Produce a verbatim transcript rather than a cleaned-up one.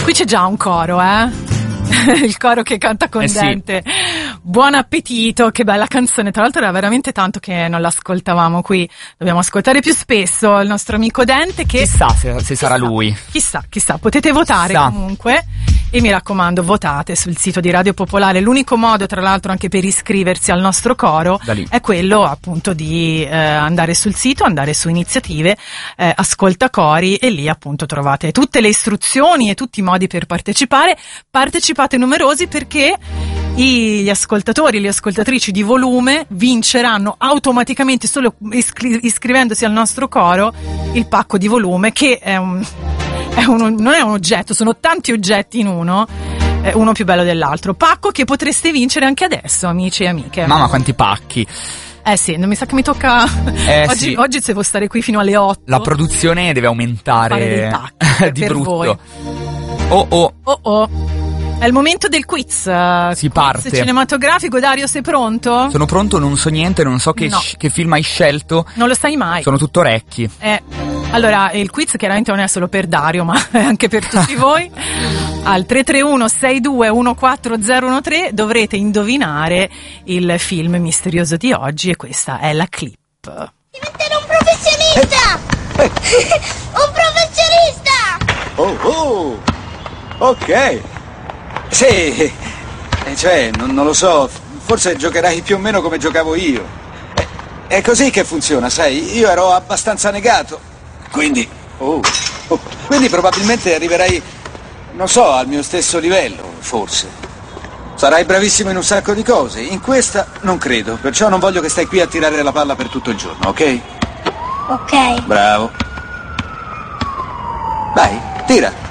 qui c'è già un coro, eh? Il coro che canta con eh sì. Dente. Buon appetito, che bella canzone. Tra l'altro era veramente tanto che non l'ascoltavamo qui. Dobbiamo ascoltare più spesso il nostro amico Dente, che chissà se, se sarà chissà, lui. Chissà, chissà. Potete votare Chissà. comunque. E mi raccomando, votate sul sito di Radio Popolare. L'unico modo, tra l'altro, anche per iscriversi al nostro coro è quello appunto di eh, andare sul sito, andare su iniziative, eh, ascolta cori, e lì appunto trovate tutte le istruzioni e tutti i modi per partecipare. Partecipate numerosi, perché gli ascoltatori e le ascoltatrici di volume vinceranno automaticamente, solo iscri- iscrivendosi al nostro coro, il pacco di volume, che è un... È uno, non è un oggetto, sono tanti oggetti in uno, eh, uno più bello dell'altro. Pacco che potreste vincere anche adesso, amici e amiche. Mamma, quanti pacchi! Eh sì, non mi sa che mi tocca. Eh oggi, sì. oggi devo stare qui fino alle otto. La produzione deve aumentare. Fare dei pacchi di per brutto. voi. Oh oh. Oh oh. È il momento del quiz. Si quiz parte. cinematografico. Dario, sei pronto? Sono pronto, non so niente, non so che, No. sci- che film hai scelto. Non lo sai mai. Sono tutto orecchi. Eh, allora, il quiz chiaramente non è solo per Dario, ma è anche per tutti voi. Al tre tre uno sei due uno quattro zero uno tre dovrete indovinare il film misterioso di oggi, e questa è la clip. Diventerò un professionista! Un professionista! Oh, oh, ok. Sì, eh, cioè, non, non lo so, forse giocherai più o meno come giocavo io. È, è così che funziona, sai, io ero abbastanza negato, quindi, oh, oh, quindi probabilmente arriverai, non so, al mio stesso livello, forse. Sarai bravissimo in un sacco di cose, in questa non credo, perciò non voglio che stai qui a tirare la palla per tutto il giorno, ok? Ok. Bravo. Vai, tira.